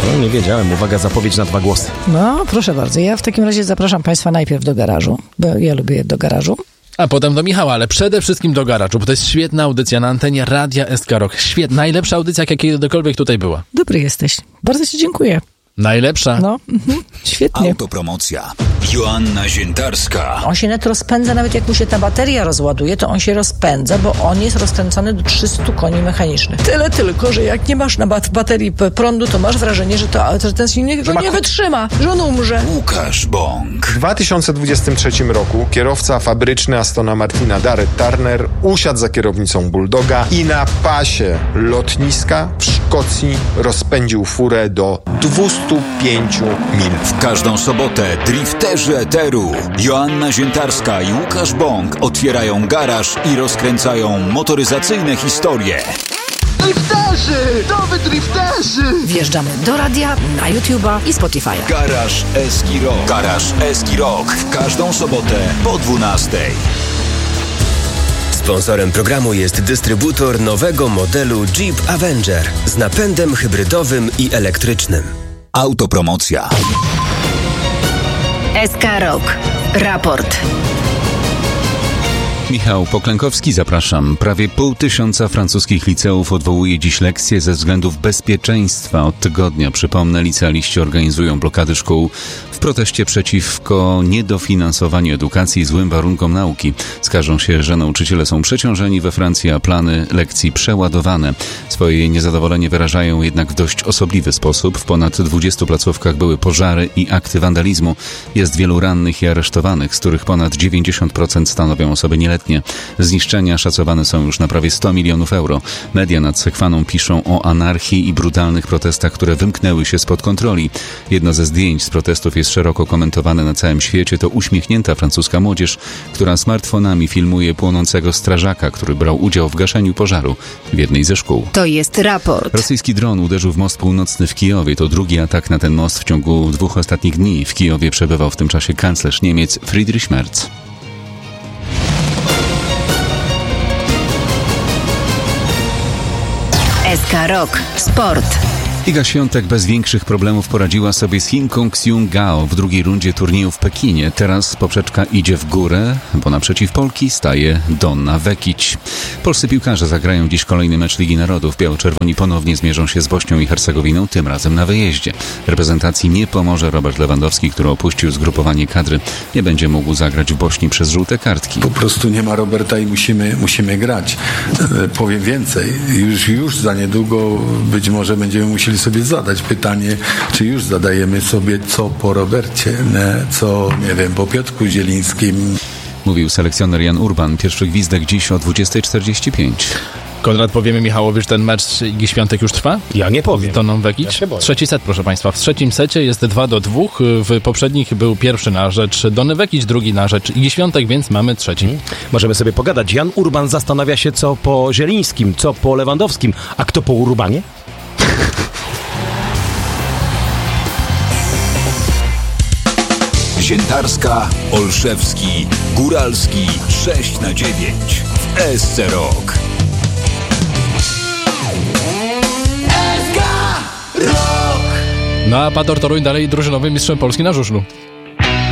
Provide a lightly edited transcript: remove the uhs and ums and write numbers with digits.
No, nie wiedziałem. Uwaga, zapowiedź na 2 głosy. No, proszę bardzo. Ja w takim razie zapraszam Państwa najpierw do garażu, bo ja lubię do garażu. A potem do Michała, ale przede wszystkim do garażu, bo to jest świetna audycja na antenie Radia SK Rock. Świetna, najlepsza audycja, jaka kiedykolwiek tutaj była. Dobry jesteś. Bardzo Ci dziękuję. Najlepsza. No, świetnie. Autopromocja. Joanna Ziętarska. On się nawet rozpędza, nawet jak mu się ta bateria rozładuje, to on się rozpędza, bo on jest rozkręcony do 300 koni mechanicznych. Tyle tylko, że jak nie masz na baterii prądu, to masz wrażenie, że ten silnik go nie wytrzyma, że on umrze. Łukasz Bąk. W 2023 roku kierowca fabryczny Astona Martina Darrell Turner usiadł za kierownicą Bulldoga i na lotniska w Szkocji rozpędził furę do 205 mil. W każdą sobotę drifterzy eteru Joanna Ziętarska i Łukasz Bąk otwierają garaż i rozkręcają motoryzacyjne historie. Drifterzy! To wy drifterzy! Wjeżdżamy do radia, na YouTube'a i Spotify'a. Garaż Eski Rock. Garaż Eski Rock. W każdą sobotę po 12:00. Sponsorem programu jest dystrybutor nowego modelu Jeep Avenger z napędem hybrydowym i elektrycznym. Autopromocja. SK Rock. Raport. Michał Poklękowski, zapraszam. Prawie 500 francuskich liceów odwołuje dziś lekcje ze względów bezpieczeństwa. Od tygodnia, przypomnę, licealiści organizują blokady szkół w proteście przeciwko niedofinansowaniu edukacji i złym warunkom nauki. Skarżą się, że nauczyciele są przeciążeni we Francji, a plany lekcji przeładowane. Swoje niezadowolenie wyrażają jednak w dość osobliwy sposób. W ponad 20 placówkach były pożary i akty wandalizmu. Jest wielu rannych i aresztowanych, z których ponad 90% stanowią osoby nieletnie. Zniszczenia szacowane są już na prawie 100 milionów euro. Media nad Sekwaną piszą o anarchii i brutalnych protestach, które wymknęły się spod kontroli. Jedno ze zdjęć z protestów jest szeroko komentowane na całym świecie. To uśmiechnięta francuska młodzież, która smartfonami filmuje płonącego strażaka, który brał udział w gaszeniu pożaru w jednej ze szkół. To jest raport. Rosyjski dron uderzył w most północny w Kijowie. To drugi atak na ten most w ciągu 2 ostatnich dni. W Kijowie przebywał w tym czasie kanclerz Niemiec Friedrich Merz. SK Rock. Sport. Iga Świątek bez większych problemów poradziła sobie z Chinką Xiong Gao w drugiej rundzie turnieju w Pekinie. Teraz poprzeczka idzie w górę, bo naprzeciw Polki staje Donna Vekić. Polscy piłkarze zagrają dziś kolejny mecz Ligi Narodów. Biało-czerwoni ponownie zmierzą się z Bośnią i Hercegowiną, tym razem na wyjeździe. Reprezentacji nie pomoże Robert Lewandowski, który opuścił zgrupowanie kadry. Nie będzie mógł zagrać w Bośni przez żółte kartki. Po prostu nie ma Roberta i musimy grać. Powiem więcej, już za niedługo być może będziemy musieli sobie zadać pytanie, czy już zadajemy sobie co po Robercie, co, nie wiem, po Piotrku Zielińskim. Mówił selekcjoner Jan Urban. Pierwszy gwizdek dziś o 20:45. Konrad, powiemy Michałowi, że ten mecz Igi Świątek już trwa? Ja nie powiem. Z Donną Vekić? Ja Trzeci set, proszę Państwa. W trzecim secie jest 2-2. W poprzednich był pierwszy na rzecz Donny Vekić, drugi na rzecz Igi Świątek, więc mamy trzeci. Możemy sobie pogadać. Jan Urban zastanawia się, co po Zielińskim, co po Lewandowskim, a kto po Urbanie? Ziętarska, Olszewski, Góralski 6/9 w SC Rock. SK Rock! No a Pador Toruń dalej drużynowym mistrzem Polski na żużlu.